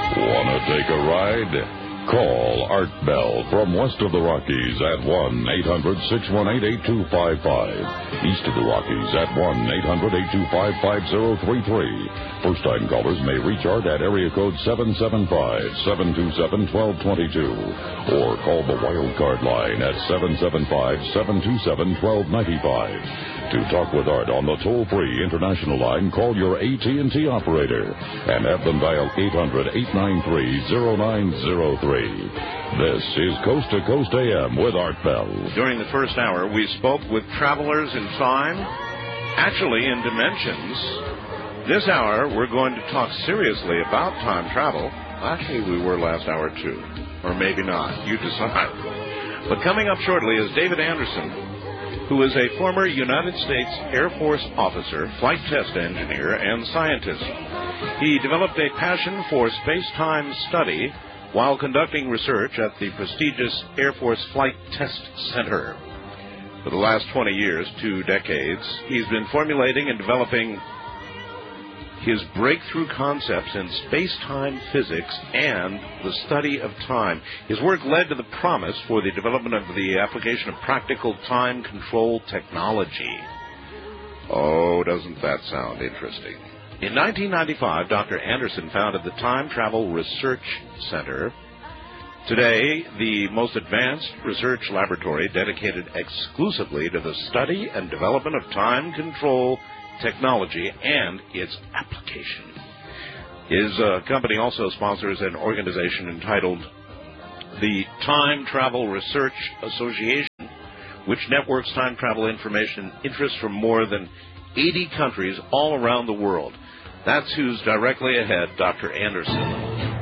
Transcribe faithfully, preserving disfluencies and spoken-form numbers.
Wanna take a ride? Call Art Bell from west of the Rockies at one eight hundred six one eight eight two five five. East of the Rockies at one eight hundred eight two five five zero three three. First-time callers may reach Art at area code seven seven five, seven two seven, one two two two. Or call the Wild Card line at seven seven five, seven two seven, one two nine five. To talk with Art on the toll-free international line, call your A T and T operator and have them dial eight hundred, eight nine three, zero nine zero three. This is Coast to Coast A M with Art Bell. During the first hour, we spoke with travelers in time, actually in dimensions. This hour, we're going to talk seriously about time travel. Actually, we were last hour, too. Or maybe not. You decide. But coming up shortly is David Anderson, who is a former United States Air Force officer, flight test engineer, and scientist. He developed a passion for space-time study while conducting research at the prestigious Air Force Flight Test Center. For the last twenty years, two decades, he's been formulating and developing his breakthrough concepts in space-time physics and the study of time. His work led to the promise for the development of the application of practical time control technology. Oh, doesn't that sound interesting? In nineteen ninety-five, Doctor Anderson founded the Time Travel Research Center. Today, the most advanced research laboratory dedicated exclusively to the study and development of time control technology and its application. His uh, company also sponsors an organization entitled the Time Travel Research Association, which networks time travel information interests from more than eighty countries all around the world. That's who's directly ahead, Doctor Anderson.